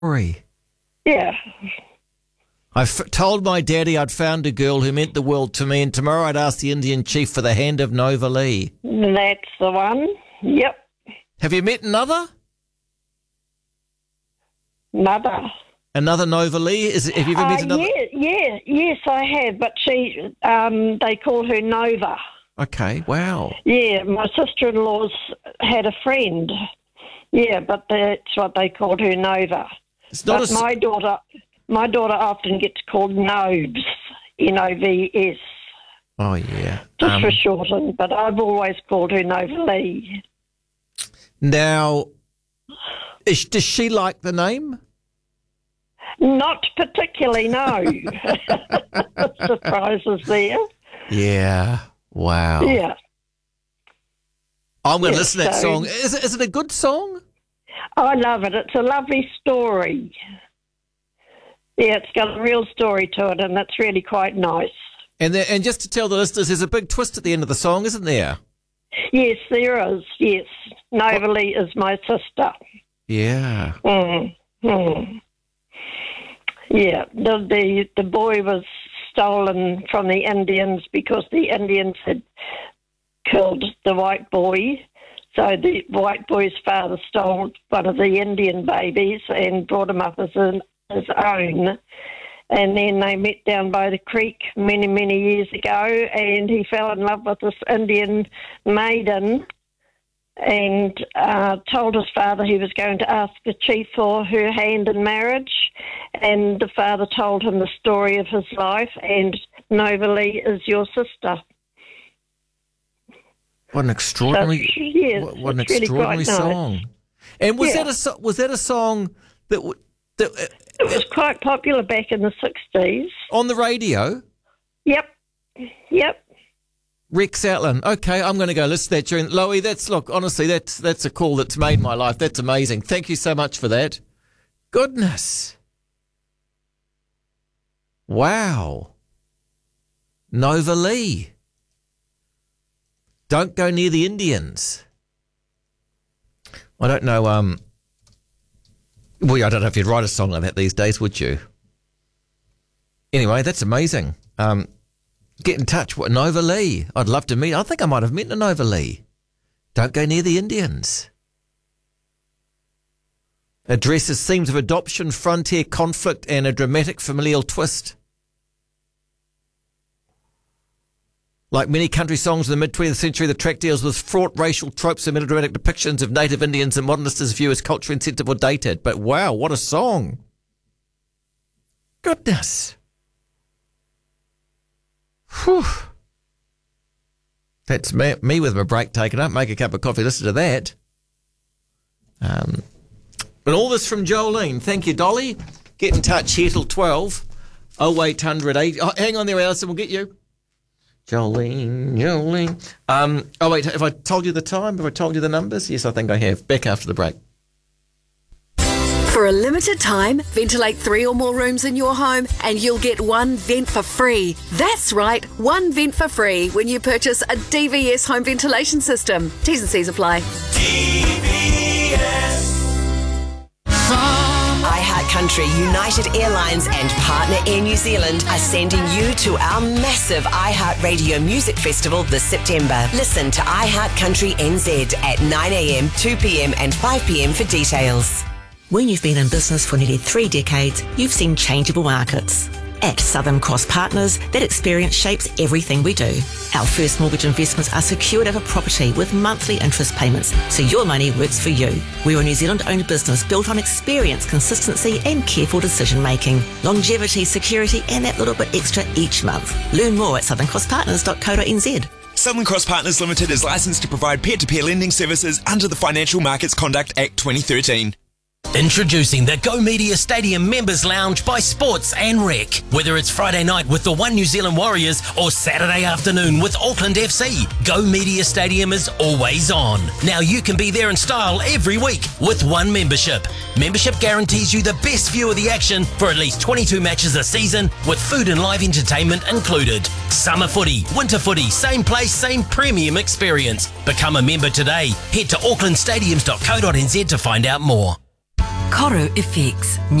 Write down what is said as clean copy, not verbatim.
Story. Yeah. Told my daddy I'd found a girl who meant the world to me, and tomorrow I'd ask the Indian chief for the hand of Nova Lee. That's the one. Yep. Have you met another? Another Nova Lee? Have you ever met another? Yes, I have. But they call her Nova. Okay, wow. Yeah, my sister-in-law's had a friend. Yeah, but that's what they called her, Nova. It's not but my daughter often gets called Nobes, Novs. Oh, yeah. Just for shorten, but I've always called her Nova Lee. Now, does she like the name? Not particularly, no. Surprises there. Yeah, wow. Yeah. I'm going to listen to that song. Is it a good song? I love it. It's a lovely story. Yeah, it's got a real story to it, and that's really quite nice. And just to tell the listeners, there's a big twist at the end of the song, isn't there? Yes, there is. Yes, Nova Lee is my sister. Yeah. Yeah, the boy was stolen from the Indians because the Indians had killed the white boy. So the white boy's father stole one of the Indian babies and brought him up as his own. And then they met down by the creek many, many years ago, and he fell in love with this Indian maiden and told his father he was going to ask the chief for her hand in marriage. And the father told him the story of his life, and Nova Lee is your sister. What an extraordinary, what an extraordinary song! Nice. And was that a song that it was quite popular back in the 60s on the radio? Yep. Rex Outland. Okay, I'm going to go listen to that during Loie. Honestly, that's a call that's made my life. That's amazing. Thank you so much for that. Goodness. Wow. Nova Lee. Don't go near the Indians. I don't know. I don't know if you'd write a song like that these days, would you? Anyway, that's amazing. Get in touch with Nova Lee. I'd love to meet. I think I might have met a Nova Lee. Don't go near the Indians. Addresses themes of adoption, frontier conflict, and a dramatic familial twist. Like many country songs in the mid-20th century, the track deals with fraught racial tropes and melodramatic depictions of native Indians and modernists view as culturally insensitive or dated. But wow, what a song. Goodness. Whew. That's me with my break taken up. Make a cup of coffee, listen to that. But all this from Jolene. Thank you, Dolly. Get in touch here till 12. 0800 8. Oh, hang on there, Alison, we'll get you. Jolene. Oh, wait, have I told you the time? Have I told you the numbers? Yes, I think I have. Back after the break. For a limited time, ventilate 3 or more rooms in your home and you'll get 1 vent for free. That's right, 1 vent for free when you purchase a DVS home ventilation system. T's and C's apply. DVS. iHeartCountry, United Airlines and Partner Air New Zealand are sending you to our massive iHeartRadio Music Festival this September. Listen to iHeartCountry NZ at 9am, 2pm and 5pm for details. When you've been in business for nearly 3 decades, you've seen changeable markets. At Southern Cross Partners, that experience shapes everything we do. Our first mortgage investments are secured over property with monthly interest payments, so your money works for you. We're a New Zealand-owned business built on experience, consistency and careful decision-making. Longevity, security and that little bit extra each month. Learn more at southerncrosspartners.co.nz. Southern Cross Partners Limited is licensed to provide peer-to-peer lending services under the Financial Markets Conduct Act 2013. Introducing the Go Media Stadium Members Lounge by Sports and Rec. Whether it's Friday night with the One New Zealand Warriors or Saturday afternoon with Auckland FC, Go Media Stadium is always on. Now you can be there in style every week with one membership. Membership guarantees you the best view of the action for at least 22 matches a season with food and live entertainment included. Summer footy, winter footy, same place, same premium experience. Become a member today. Head to aucklandstadiums.co.nz to find out more. Koru Effects.